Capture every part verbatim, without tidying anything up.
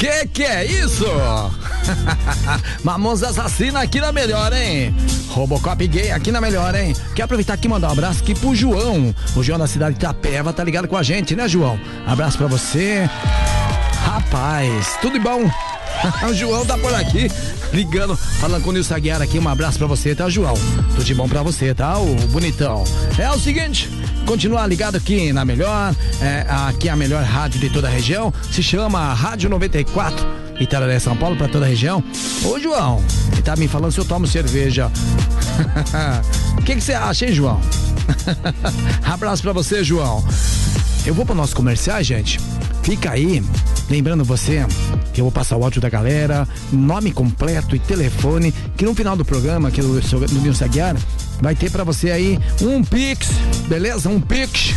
Que que é isso? Mamonas Assassina aqui na melhor, hein? Robocop Gay aqui na melhor, hein? Quero aproveitar aqui e mandar um abraço aqui pro João. O João da cidade de Itapeva tá ligado com a gente, né, João? Abraço pra você. Rapaz, tudo bom? O João tá por aqui, ligando, falando com o Nilson Aguiar aqui. Um abraço pra você, tá, João? Tudo de bom pra você, tá, o bonitão? É o seguinte, continuar ligado aqui na melhor, é, aqui a melhor rádio de toda a região, se chama Rádio noventa e quatro, Itararé, São Paulo, pra toda a região. Ô, João, ele tá me falando se eu tomo cerveja. O que que você acha, hein, João? Abraço pra você, João. Eu vou pro nosso comercial, gente. Fica aí, lembrando você que eu vou passar o áudio da galera, nome completo e telefone, que no final do programa, aqui do, do Nilson Aguiar, vai ter pra você aí um Pix, beleza? Um Pix.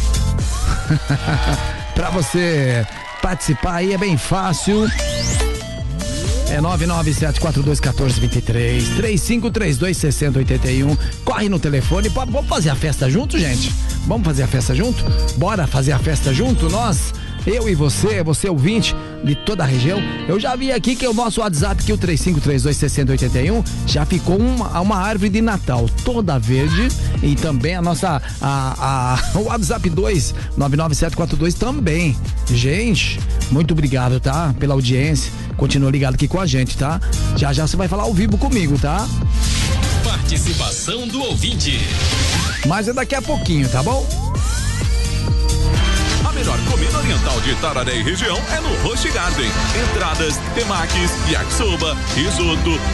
Pra você participar aí, é bem fácil. É nove nove sete quatro dois um quatro dois três, três cinco três dois seis zero oito um. Corre no telefone. Vamos fazer a festa junto, gente? Vamos fazer a festa junto? Bora fazer a festa junto, nós? Eu e você, você ouvinte de toda a região. Eu já vi aqui que o nosso WhatsApp, que é o três cinco três dois seis zero oito um, já ficou uma, uma árvore de Natal toda verde. E também a nossa a, a, o WhatsApp dois nove nove sete quatro dois também. Gente, muito obrigado, tá? Pela audiência. Continua ligado aqui com a gente, tá? Já já você vai falar ao vivo comigo, tá? Participação do ouvinte. Mas é daqui a pouquinho, tá bom? A melhor comida oriental de Itararé e região é no Rush Garden. Entradas, temakis, yakisoba, risoto,